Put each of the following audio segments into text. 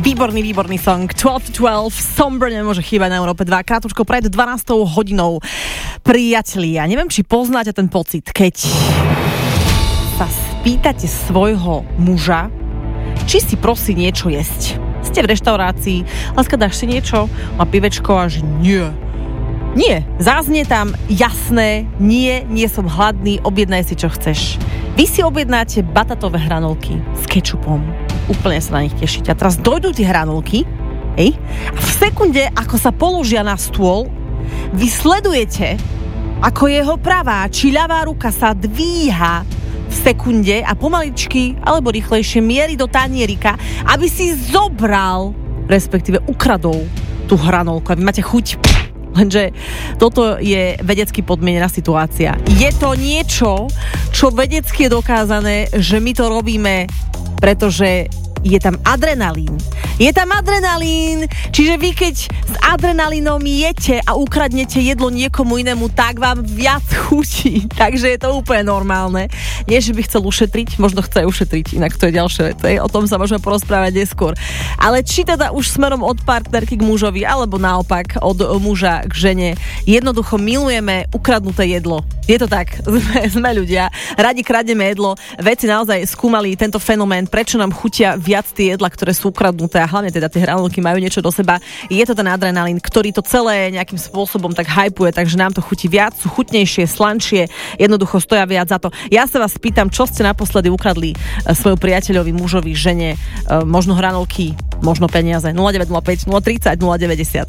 Výborný song. 12 Somber nemôže chýbať na Európe 2. Krátko pred 12 hodinou. Priatelia, neviem, či poznáte ten pocit, keď sa spýtate svojho muža, či si prosí niečo jesť. Ste v reštaurácii, láska, dáš si niečo? Má pivečko a že nie. Nie, záznie tam jasné, nie som hladný, objednaj si čo chceš. Vy si objednáte batatové hranolky s kečupom. Úplne sa na nich tešíte. A teraz dojdú tie hranolky, hej? A v sekunde, ako sa položia na stôl, vy sledujete, ako jeho pravá či ľavá ruka sa dvíha v sekunde a pomaličky, alebo rýchlejšie mierí do tanierika, aby si zobral, respektíve ukradol tú hranolku. A vy máte chuť. Lenže toto je vedecky podmienená situácia. Je to niečo, čo vedecky je dokázané, že my to robíme, pretože je tam adrenalín. Je tam adrenalín, čiže vy keď s adrenalínom jete a ukradnete jedlo niekomu inému, tak vám viac chutí. Takže je to úplne normálne. Nie, že by chcel ušetriť, možno chce ušetriť, inak to je ďalšie vec. O tom sa môžeme porozprávať neskôr. Ale či teda už smerom od partnerky k mužovi, alebo naopak od muža k žene, jednoducho milujeme ukradnuté jedlo. Je to tak, sme ľudia, radi kradneme jedlo. Vedci naozaj skúmali tento fenomén, prečo nám chutia viac tie jedla, ktoré sú ukradnuté a hlavne teda tie hranolky majú niečo do seba. Je to ten adrenalín, ktorý to celé nejakým spôsobom tak hypuje, takže nám to chutí viac, sú chutnejšie, slanšie, jednoducho stoja viac za to. Ja sa vás pýtam, čo ste naposledy ukradli svojmu priateľovi, mužovi, žene, možno hranolky, možno peniaze. 0905 030 090.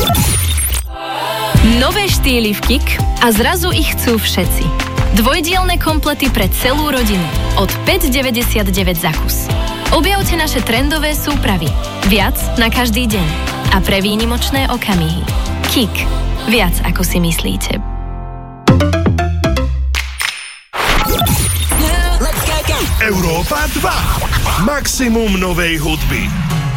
Nové štýly v KIK a zrazu ich chcú všetci. Dvojdielne komplety pre celú rodinu od 5,99 za kus. Objavte naše trendové súpravy. Viac na každý deň. A pre výnimočné okamihy. KIK. Viac ako si myslíte. Európa 2. Maximum novej hudby.